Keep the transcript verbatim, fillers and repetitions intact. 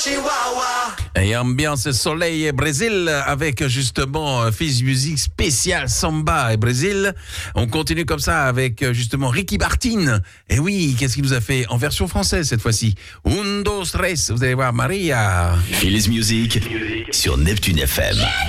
Et ambiance soleil et Brésil avec justement Fizz Music spécial samba et Brésil. On continue comme ça avec justement Ricky Martin. Et oui, qu'est-ce qu'il nous a fait en version française cette fois-ci? Un, dos, tres. Vous allez voir Maria. Fizz Music sur Neptune F M.